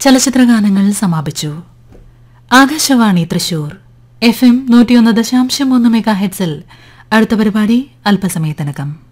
ചലച്ചിത്രഗാനങ്ങൾ സമാപിച്ചു. ആകാശവാണി തൃശൂർ FM 101.3 മെഗാഹെർട്സിൽ അടുത്ത പരിപാടി അല്പസമയത്തിനകം.